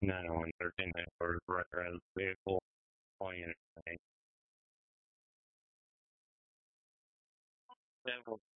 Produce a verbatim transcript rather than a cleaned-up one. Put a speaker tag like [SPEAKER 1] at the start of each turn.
[SPEAKER 1] nine oh one thirteen headquarters, Riker has a vehicle pulling in.